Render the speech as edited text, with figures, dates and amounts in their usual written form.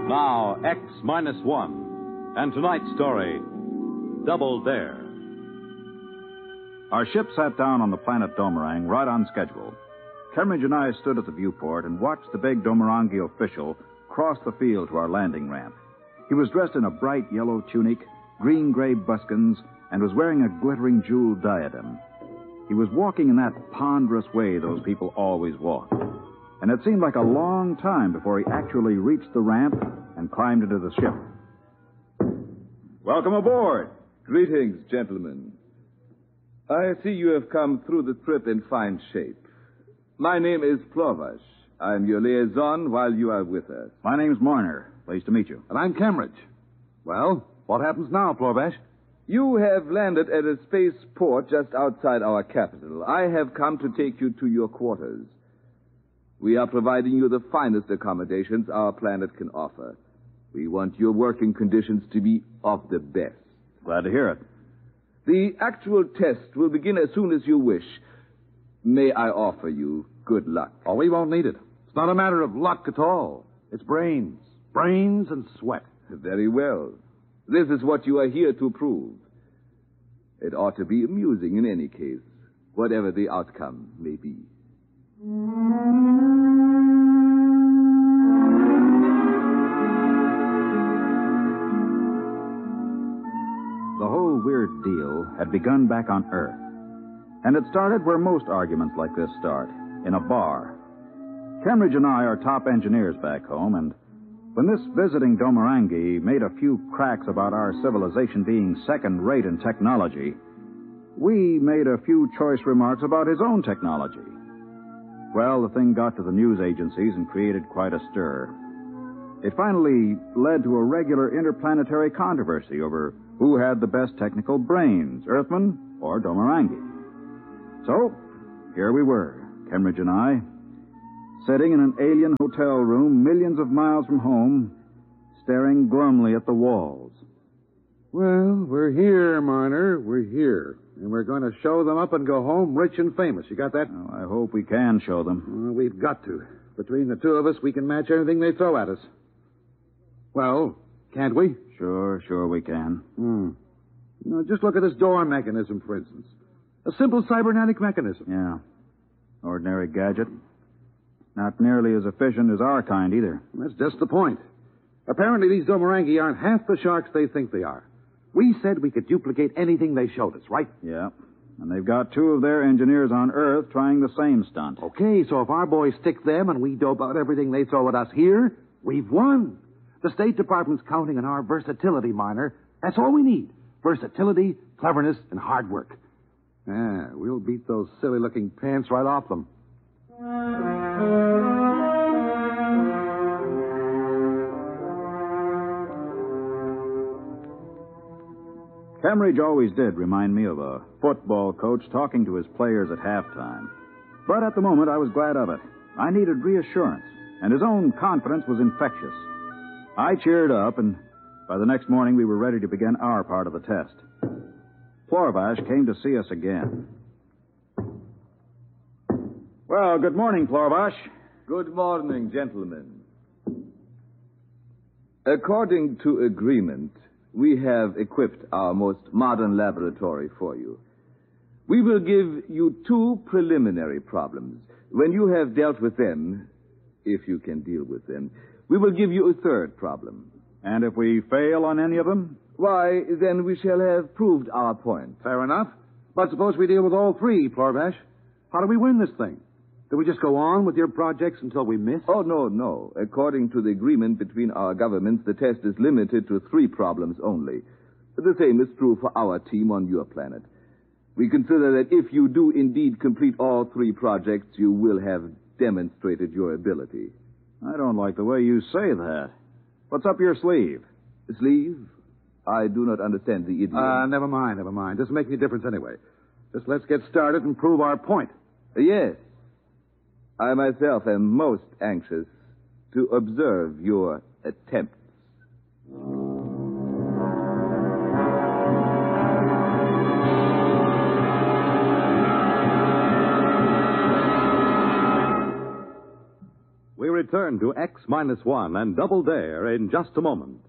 Now, X-1. And tonight's story, Double Dare. Our ship sat down on the planet Domerang right on schedule. Kemmeridge and I stood at the viewport and watched the big Domerangi official cross the field to our landing ramp. He was dressed in a bright yellow tunic, green-gray buskins, and was wearing a glittering jeweled diadem. He was walking in that ponderous way those people always walk. And it seemed like a long time before he actually reached the ramp and climbed into the ship. Welcome aboard. Greetings, gentlemen. I see you have come through the trip in fine shape. My name is Plorvash. I'm your liaison while you are with us. My name's Marner. Pleased to meet you. And I'm Kemmeridge. Well, what happens now, Plorvash? You have landed at a spaceport just outside our capital. I have come to take you to your quarters. We are providing you the finest accommodations our planet can offer. We want your working conditions to be of the best. Glad to hear it. The actual test will begin as soon as you wish. May I offer you good luck? Oh, we won't need it. It's not a matter of luck at all. It's brains. Brains and sweat. Very well. This is what you are here to prove. It ought to be amusing in any case, whatever the outcome may be. The whole weird deal had begun back on Earth. And it started where most arguments like this start, in a bar. Kemmeridge and I are top engineers back home, and when this visiting Domerangi made a few cracks about our civilization being second-rate in technology, we made a few choice remarks about his own technology. Well, the thing got to the news agencies and created quite a stir. It finally led to a regular interplanetary controversy over who had the best technical brains, Earthmen or Domerangi. So, here we were, Kemmeridge and I, sitting in an alien hotel room millions of miles from home, staring glumly at the walls. Well, we're here, Marner. We're here. And we're going to show them up and go home rich and famous. You got that? Oh, I hope we can show them. Well, we've got to. Between the two of us, we can match anything they throw at us. Well, can't we? Sure we can. Now, just look at this door mechanism, for instance. A simple cybernetic mechanism. Yeah. Ordinary gadget. Not nearly as efficient as our kind, either. That's just the point. Apparently, these Domerangi aren't half the sharks they think they are. We said we could duplicate anything they showed us, right? Yeah. And they've got two of their engineers on Earth trying the same stunt. Okay, so if our boys stick them and we dope out everything they throw at us here, we've won. The State Department's counting on our versatility, Marner. That's all we need. Versatility, cleverness, and hard work. Yeah, we'll beat those silly-looking pants right off them. Kemmeridge always did remind me of a football coach talking to his players at halftime. But at the moment, I was glad of it. I needed reassurance, and his own confidence was infectious. I cheered up, and by the next morning, we were ready to begin our part of the test. Plorvash came to see us again. Well, good morning, Plorvash. Good morning, gentlemen. According to agreement, we have equipped our most modern laboratory for you. We will give you two preliminary problems. When you have dealt with them, if you can deal with them, we will give you a third problem. And if we fail on any of them? Why, then we shall have proved our point. Fair enough. But suppose we deal with all three, Plorvash. How do we win this thing? Do we just go on with your projects until we miss? Oh, no. According to the agreement between our governments, the test is limited to 3 problems only. The same is true for our team on your planet. We consider that if you do indeed complete all 3 projects, you will have demonstrated your ability. I don't like the way you say that. What's up your sleeve? Sleeve? I do not understand the idiom. Never mind. Doesn't make any difference anyway. Just let's get started and prove our point. Yes. I myself am most anxious to observe your attempts. We return to X-1 and Double Dare in just a moment.